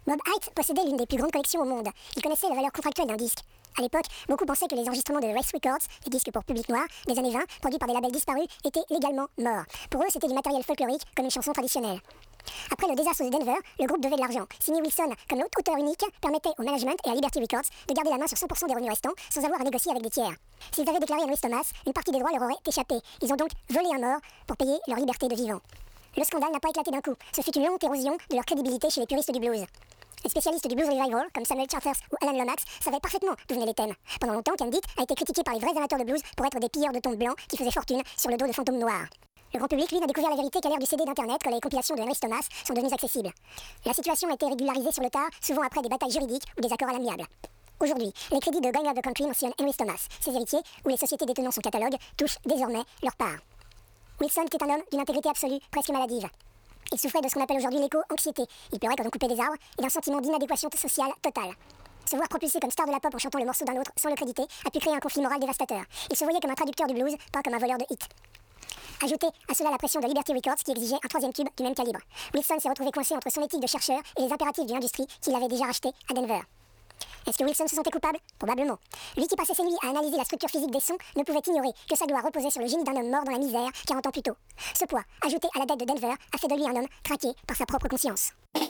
Bob Hite possédait l'une des plus grandes collections au monde. Il connaissait la valeur contractuelle d'un disque. À l'époque, beaucoup pensaient que les enregistrements de Race Records, les disques pour public noir, des années 20, produits par des labels disparus, étaient légalement morts. Pour eux, c'était du matériel folklorique, comme une chanson traditionnelle. Après le désastre de Denver, le groupe devait de l'argent. Signer Wilson comme auteur unique permettait au management et à Liberty Records de garder la main sur 100% des revenus restants sans avoir à négocier avec des tiers. S'ils avaient déclaré à Louis Thomas, une partie des droits leur aurait échappé. Ils ont donc volé un mort pour payer leur liberté de vivant. Le scandale n'a pas éclaté d'un coup. Ce fut une lente érosion de leur crédibilité chez les puristes du blues. Les spécialistes du blues revival, comme Samuel Charters ou Alan Lomax, savaient parfaitement d'où venaient les thèmes. Pendant longtemps, Candid a été critiqué par les vrais amateurs de blues pour être des pilleurs de tombes blancs qui faisaient fortune sur le dos de fantômes noirs. Le grand public, lui, n'a découvert la vérité qu'à l'ère du CD d'Internet, quand les compilations de Henry Thomas sont devenues accessibles. La situation a été régularisée sur le tard, souvent après des batailles juridiques ou des accords à l'amiable. Aujourd'hui, les crédits de Going Out the Country mentionnent Henry Thomas. Ses héritiers, ou les sociétés détenant son catalogue, touchent désormais leur part. Wilson était un homme d'une intégrité absolue, presque maladive. Il souffrait de ce qu'on appelle aujourd'hui l'éco-anxiété. Il pleurait quand on coupait des arbres et d'un sentiment d'inadéquation sociale totale. Se voir propulsé comme star de la pop en chantant le morceau d'un autre sans le créditer a pu créer un conflit moral dévastateur. Il se voyait comme un traducteur du blues, pas comme un voleur de hits. Ajoutez à cela la pression de Liberty Records qui exigeait un troisième tube du même calibre. Wilson s'est retrouvé coincé entre son éthique de chercheur et les impératifs d'une industrie qu'il avait déjà rachetée à Denver. Est-ce que Wilson se sentait coupable? Probablement. Lui qui passait ses nuits à analyser la structure physique des sons ne pouvait ignorer que sa gloire reposait sur le génie d'un homme mort dans la misère 40 ans plus tôt. Ce poids, ajouté à la dette de Denver, a fait de lui un homme traqué par sa propre conscience.